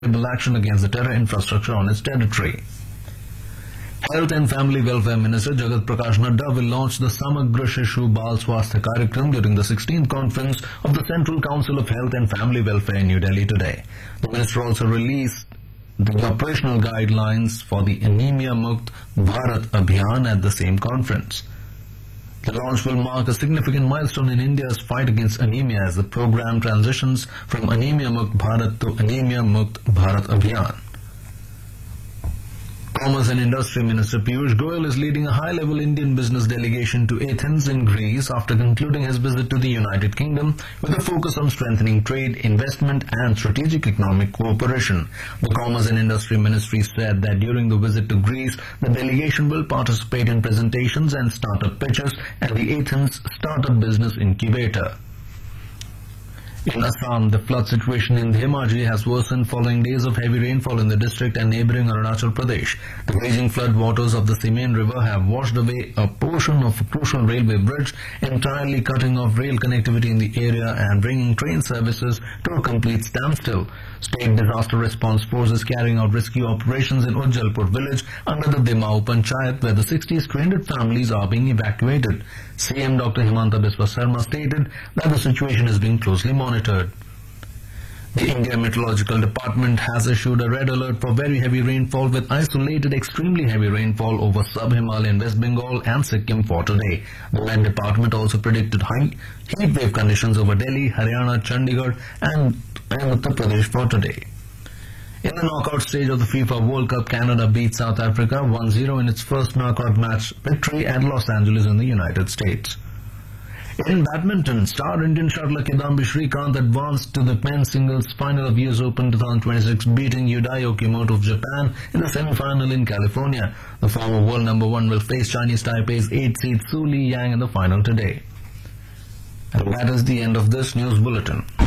action against the terror infrastructure on its territory. Health and Family Welfare Minister Jagat Prakash Nadda will launch the Samagra Shishu Bal Swasthya Karyakram during the 16th conference of the Central Council of Health and Family Welfare in New Delhi today. The minister also released the operational guidelines for the Anemia Mukt Bharat Abhiyan at the same conference. The launch will mark a significant milestone in India's fight against anemia as the program transitions from Anemia Mukt Bharat to Anemia Mukt Bharat Abhiyan. Commerce and Industry Minister Piyush Goyal is leading a high-level Indian business delegation to Athens in Greece after concluding his visit to the United Kingdom with a focus on strengthening trade, investment and strategic economic cooperation. The Commerce and Industry Ministry said that during the visit to Greece, the delegation will participate in presentations and startup pitches at the Athens Startup Business Incubator. In Assam, the flood situation in Dhemaji has worsened following days of heavy rainfall in the district and neighbouring Arunachal Pradesh. The raging flood waters of the Simain River have washed away a portion of a crucial railway bridge, entirely cutting off rail connectivity in the area and bringing train services to a complete standstill. State Disaster Response Force is carrying out rescue operations in Ujjalpur village under the Dimau Panchayat, where the 60 stranded families are being evacuated. CM Dr. Himanta Biswa Sarma stated that the situation is being closely monitored. The India Meteorological Department has issued a red alert for very heavy rainfall with isolated extremely heavy rainfall over sub-Himalayan West Bengal and Sikkim for today. The Met Department also predicted heat wave conditions over Delhi, Haryana, Chandigarh and Uttar Pradesh for today. In the knockout stage of the FIFA World Cup, Canada beat South Africa 1-0 in its first knockout match victory at Los Angeles in the United States. In badminton, star Indian shuttler Kidambi Srikanth advanced to the men's singles final of US Open 2026, beating Yudai Okimoto of Japan in the semi-final in California. The former world number 1 will face Chinese Taipei's 8th seed Su Li Yang in the final today. And that is the end of this news bulletin.